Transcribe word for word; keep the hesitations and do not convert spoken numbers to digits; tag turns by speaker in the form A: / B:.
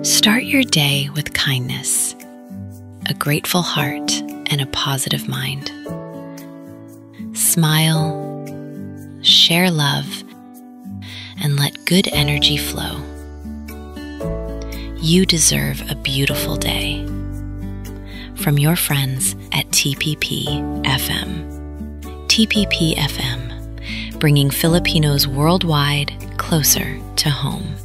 A: Start your day with kindness, a grateful heart, and a positive mind. Smile, share love, and let good energy flow. You deserve a beautiful day. From your friends at T P P F M. T P P F M, bringing Filipinos worldwide closer to home.